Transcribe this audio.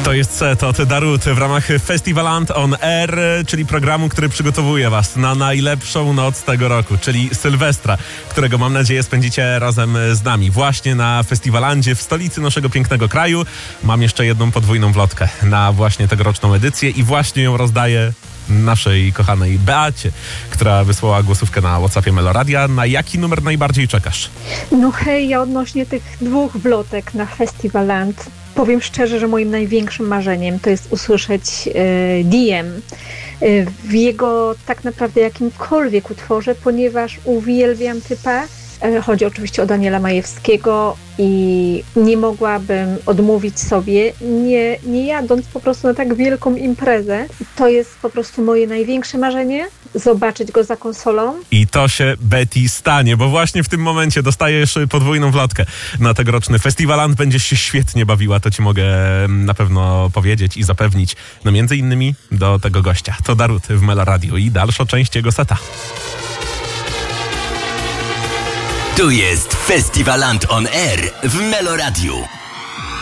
To jest set od Darut w ramach Festivaland on Air, czyli programu, który przygotowuje Was na najlepszą noc tego roku, czyli Sylwestra, którego mam nadzieję spędzicie razem z nami właśnie na Festiwalandzie w stolicy naszego pięknego kraju. Mam jeszcze jedną podwójną wlotkę na właśnie tegoroczną edycję i właśnie ją rozdaję naszej kochanej Beacie, która wysłała głosówkę na WhatsAppie Meloradia. Na jaki numer najbardziej czekasz? No hej, ja odnośnie tych 2 wlotek na Festivaland powiem szczerze, że moim największym marzeniem to jest usłyszeć DM w jego tak naprawdę jakimkolwiek utworze, ponieważ uwielbiam typa. Chodzi oczywiście o Daniela Majewskiego i nie mogłabym odmówić sobie, nie jadąc po prostu na tak wielką imprezę. To jest po prostu moje największe marzenie, zobaczyć go za konsolą. I to się, Betty, stanie, bo właśnie w tym momencie dostajesz podwójną wlotkę na tegoroczny Festiwaland. Będziesz się świetnie bawiła, to ci mogę na pewno powiedzieć i zapewnić. No między innymi do tego gościa. To Darut w Meloradiu i dalsza część jego seta. Tu jest Festivaland on Air w Meloradiu.